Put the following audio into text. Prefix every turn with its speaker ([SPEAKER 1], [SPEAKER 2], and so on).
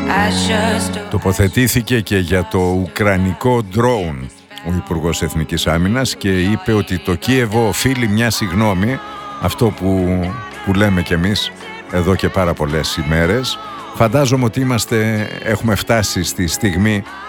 [SPEAKER 1] Τοποθετήθηκε και για το ουκρανικό drone ο Υπουργός Εθνικής Άμυνας και είπε ότι το Κίεβο οφείλει μια συγγνώμη, αυτό που λέμε κι εμείς εδώ και πάρα πολλές ημέρες. Φαντάζομαι ότι έχουμε φτάσει στη στιγμή